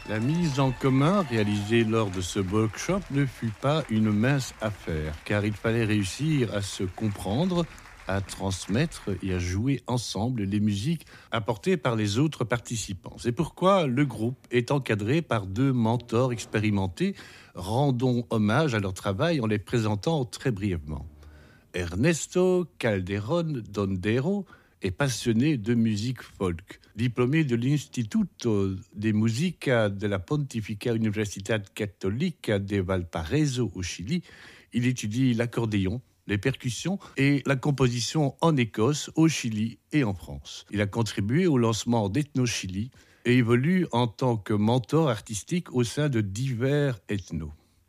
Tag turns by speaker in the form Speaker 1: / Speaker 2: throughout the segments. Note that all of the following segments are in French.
Speaker 1: La mise en commun réalisée lors de ce workshop ne fut pas une mince affaire, car il fallait réussir à se comprendre, à transmettre et à jouer ensemble les musiques apportées par les autres participants. C'est pourquoi le groupe est encadré par 2 mentors expérimentés. Rendons hommage à leur travail en les présentant très brièvement. Ernesto Calderón Dondero est passionné de musique folk. Diplômé de l'Instituto de Musica de la Pontificia Universidad Católica de Valparaíso au Chili, il étudie l'accordéon, les percussions et la composition en Écosse, au Chili et en France. Il a contribué au lancement d'Ethno-Chili et évolue en tant que mentor artistique au sein de divers ethnos.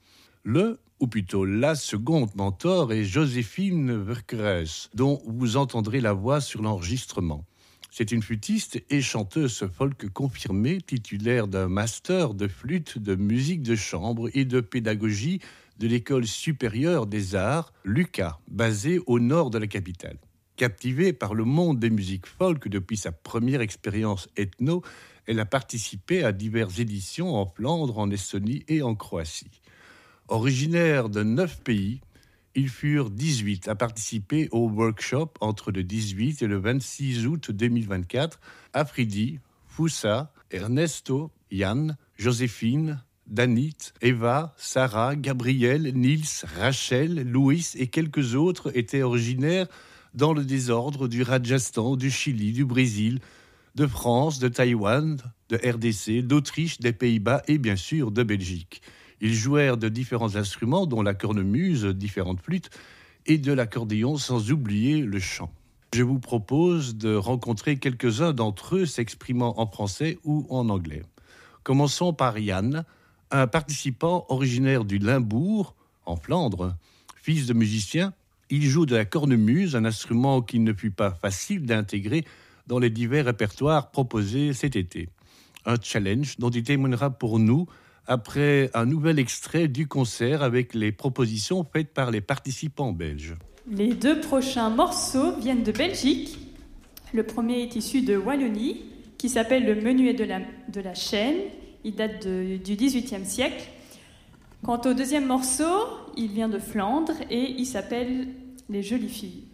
Speaker 1: Ou plutôt la seconde mentor est Joséphine Verkeres, dont vous entendrez la voix sur l'enregistrement. C'est une flûtiste et chanteuse folk confirmée, titulaire d'un master de flûte, de musique de chambre et de pédagogie de l'École supérieure des arts, l'UCA, basée au nord de la capitale. Captivée par le monde des musiques folk depuis sa première expérience ethno, elle a participé à diverses éditions en Flandre, en Estonie et en Croatie. Originaires de 9 pays, ils furent 18 à participer au workshop entre le 18 et le 26 août 2024. Afridi, Foussa, Ernesto, Yann, Joséphine, Danit, Eva, Sarah, Gabriel, Nils, Rachel, Louis et quelques autres étaient originaires dans le désordre du Rajasthan, du Chili, du Brésil, de France, de Taïwan, de RDC, d'Autriche, des Pays-Bas et bien sûr de Belgique. Ils jouèrent de différents instruments, dont la cornemuse, différentes flûtes, et de l'accordéon, sans oublier le chant. Je vous propose de rencontrer quelques-uns d'entre eux s'exprimant en français ou en anglais. Commençons par Yann, un participant originaire du Limbourg, en Flandre. Fils de musicien, il joue de la cornemuse, un instrument qu'il ne fut pas facile d'intégrer dans les divers répertoires proposés cet été. Un challenge dont il témoignera pour nous après un nouvel extrait du concert avec les propositions faites par les participants belges.
Speaker 2: Les 2 prochains morceaux viennent de Belgique. Le premier est issu de Wallonie, qui s'appelle le Menuet de la Chaîne. Il date du XVIIIe siècle. Quant au deuxième morceau, il vient de Flandre et il s'appelle Les Jolies Filles.